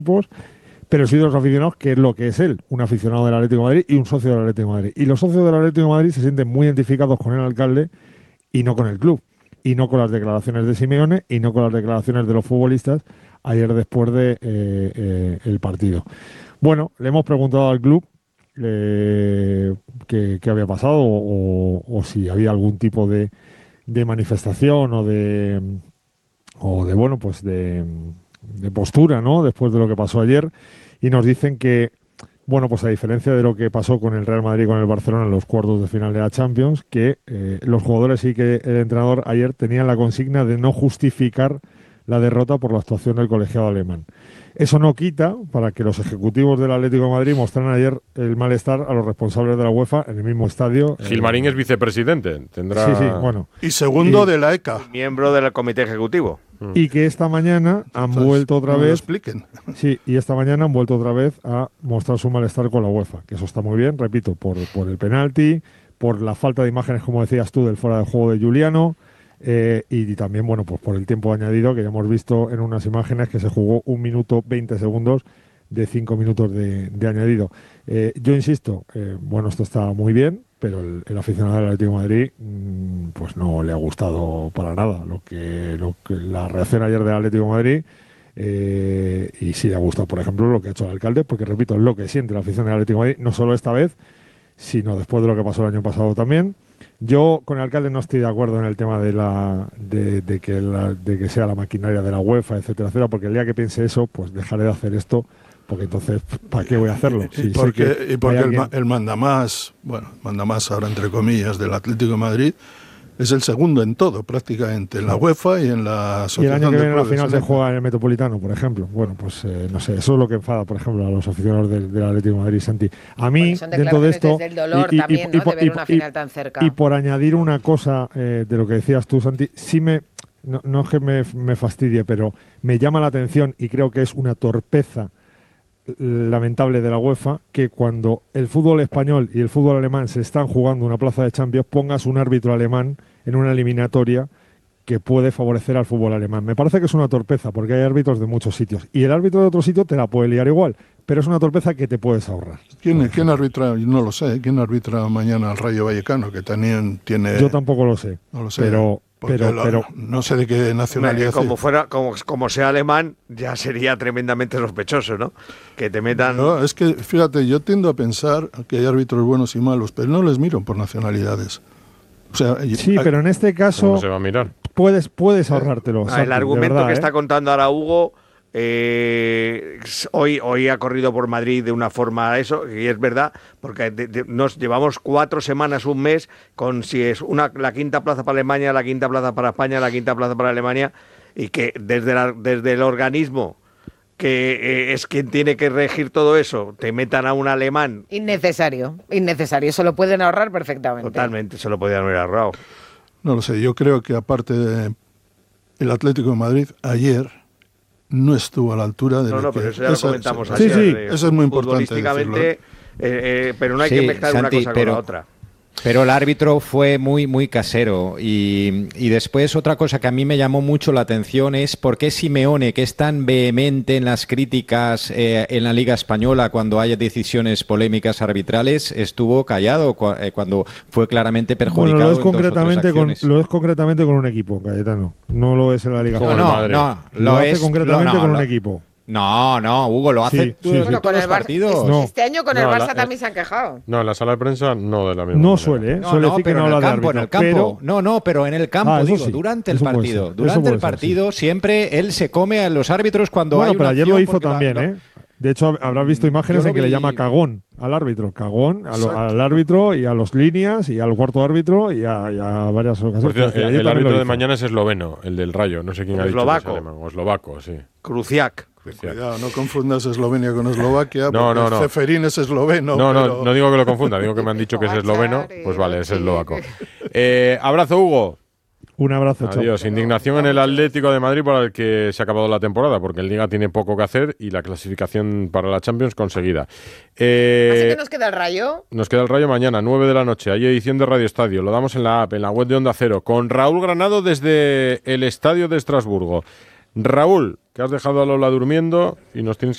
equipos, pero sí de los aficionados, que es lo que es él, un aficionado del Atlético de Madrid y un socio del Atlético de Madrid. Y los socios del Atlético de Madrid se sienten muy identificados con el alcalde y no con el club, y no con las declaraciones de Simeone y no con las declaraciones de los futbolistas ayer después de el partido. Bueno, le hemos preguntado al club qué había pasado o si había algún tipo de manifestación o de bueno, pues de postura, ¿no? Después de lo que pasó ayer, y nos dicen que, bueno, pues a diferencia de lo que pasó con el Real Madrid y con el Barcelona en los cuartos de final de la Champions, que los jugadores y que el entrenador ayer tenían la consigna de no justificar la derrota por la actuación del colegiado alemán. Eso no quita para que los ejecutivos del Atlético de Madrid mostraran ayer el malestar a los responsables de la UEFA en el mismo estadio. Gilmarín es vicepresidente, tendrá... Sí, bueno. Y segundo de la ECA. Miembro del comité ejecutivo. Y que esta mañana han vuelto otra no vez... lo expliquen. Sí, y esta mañana han vuelto otra vez a mostrar su malestar con la UEFA, que eso está muy bien, repito, por el penalti, por la falta de imágenes, como decías tú, del fuera de juego de Giuliano, y también, bueno, pues por el tiempo añadido, que ya hemos visto en unas imágenes que se jugó 1 minuto 20 segundos de 5 minutos de añadido. Yo insisto, bueno, esto está muy bien, pero el aficionado del Atlético de Madrid pues no le ha gustado para nada la reacción ayer del Atlético de Madrid. Y sí le ha gustado, por ejemplo, lo que ha hecho el alcalde, porque repito, es lo que siente la afición del Atlético de Madrid, no solo esta vez, sino después de lo que pasó el año pasado también. Yo con el alcalde no estoy de acuerdo en el tema de que sea la maquinaria de la UEFA, etcétera, etcétera, porque el día que piense eso, pues dejaré de hacer esto, porque entonces, ¿para qué voy a hacerlo? Y porque el mandamás, ahora entre comillas, del Atlético de Madrid, es el segundo en todo, prácticamente, en la UEFA y en la Asociación. Y el año que viene la clubes, final se juega en el Metropolitano, por ejemplo. Bueno, pues no sé, eso es lo que enfada, por ejemplo, a los aficionados del Atlético de Madrid, Santi. A mí, dentro de esto... Del dolor también, ¿no? De ver una final tan cerca. Y por añadir una cosa de lo que decías tú, Santi, sí no es que me fastidie, pero me llama la atención y creo que es una torpeza lamentable de la UEFA que cuando el fútbol español y el fútbol alemán se están jugando una plaza de Champions, pongas un árbitro alemán en una eliminatoria que puede favorecer al fútbol alemán. Me parece que es una torpeza porque hay árbitros de muchos sitios y el árbitro de otro sitio te la puede liar igual, pero es una torpeza que te puedes ahorrar. ¿Quién arbitra? No lo sé. ¿Quién arbitra mañana al Rayo Vallecano? Que también tiene... Yo tampoco lo sé. No lo sé. Pero no sé de qué nacionalidad. Como sea alemán, ya sería tremendamente sospechoso, ¿no? Que te metan... No, es que, fíjate, yo tiendo a pensar que hay árbitros buenos y malos, pero no les miro por nacionalidades. O sea, sí, pero en este caso... ¿Cómo se va a mirar? Puedes ahorrártelo. El argumento verdad, que está contando ahora Hugo... hoy ha corrido por Madrid de una forma eso, y es verdad, porque nos llevamos 4 semanas, un mes, con si es la quinta plaza para Alemania, la quinta plaza para España, la quinta plaza para Alemania, y que desde el organismo que es quien tiene que regir todo eso, te metan a un alemán. Innecesario, se lo pueden ahorrar perfectamente. Totalmente, se lo podían haber ahorrado. No lo sé, yo creo que aparte del Atlético de Madrid, ayer no estuvo a la altura de pero eso ya lo comentamos ayer. Sí, eso es muy importante futbolísticamente, pero no hay que mezclar Santi, una cosa con la otra. Pero el árbitro fue muy, muy casero. Y después otra cosa que a mí me llamó mucho la atención es por qué Simeone, que es tan vehemente en las críticas en la Liga Española cuando hay decisiones polémicas arbitrales, estuvo callado cuando fue claramente perjudicado. Bueno, lo es concretamente con un equipo, Cayetano. No lo es en la Liga Española. Lo hace concretamente con un equipo. No, Hugo, lo hace con el partidos. Este año con el Barça también se han quejado. No, en la sala de prensa no de la misma manera. Suele decir que no habla de árbitro. En el campo. Pero en el campo, durante el partido. Durante el partido siempre él se come a los árbitros cuando hay una pero ayer lo hizo porque también, De hecho, habrás visto imágenes en que le llama cagón al árbitro. Cagón al árbitro y a los líneas y al cuarto árbitro y a varias ocasiones. Cierto, el árbitro de mañana es esloveno, el del Rayo. No sé quién ha dicho que es alemán. O eslovaco, sí. Kruciak. Cuidado, no confundas Eslovenia con Eslovaquia, porque Ceferín es esloveno. No digo que lo confunda, digo que me han dicho que es esloveno, pues vale, es eslovaco. Abrazo, Hugo. Un abrazo, adiós. Indignación en el Atlético de Madrid por el que se ha acabado la temporada, porque el Liga tiene poco que hacer y la clasificación para la Champions conseguida. Así que nos queda el Rayo. Nos queda el Rayo mañana, 9 de la noche. Hay edición de Radio Estadio. Lo damos en la app, en la web de Onda Cero, con Raúl Granado desde el Estadio de Estrasburgo. Raúl, que has dejado a Lola durmiendo y nos tienes que